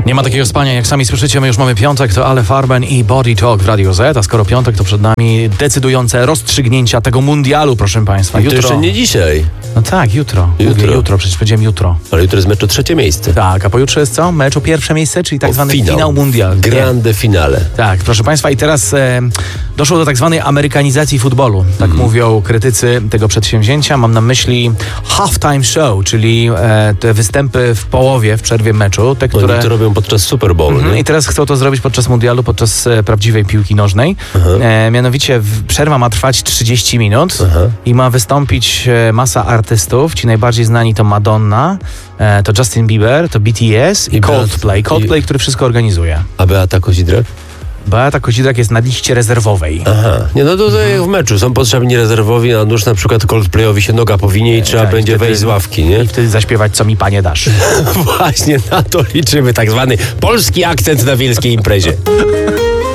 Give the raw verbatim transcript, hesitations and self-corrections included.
Nie ma takiego spania, jak sami słyszycie, my już mamy piątek, to Ale Farben i Body Talk w Radio Z, a skoro piątek, to przed nami decydujące rozstrzygnięcia tego mundialu, proszę Państwa. Jutro. To jeszcze nie dzisiaj. No tak, jutro. Jutro, Mówię, jutro przecież powiedziałem jutro. Ale jutro jest mecz o trzecie miejsce. Tak, a pojutrze jest co? Mecz o pierwsze miejsce, czyli tak o zwany finał, finał mundial. Grande finale. Tak, proszę Państwa, i teraz e, doszło do tak zwanej amerykanizacji futbolu. Tak mm. mówią krytycy tego przedsięwzięcia. Mam na myśli halftime show, czyli e, te występy w połowie, w przerwie meczu. Te, które... Oni to robią podczas Super Bowlu. Mm-hmm. I teraz chcą to zrobić podczas mundialu, podczas e, prawdziwej piłki nożnej. E, mianowicie w, przerwa ma trwać trzydzieści minut Aha. i ma wystąpić e, masa artystów. Ci najbardziej znani to Madonna, e, to Justin Bieber, to B T S i, I Coldplay. Coldplay, i... który wszystko organizuje. A Beata Kozidrak? Beata Kozidrak jest na liście rezerwowej. Aha. Nie, no to, to jak w meczu. Są potrzebni rezerwowi, a nuż na przykład Coldplayowi się noga powinie i trzeba tak, będzie wtedy, wejść z ławki, nie? I wtedy zaśpiewać, co mi panie dasz. Właśnie na to liczymy, tak zwany polski akcent na wielkiej imprezie.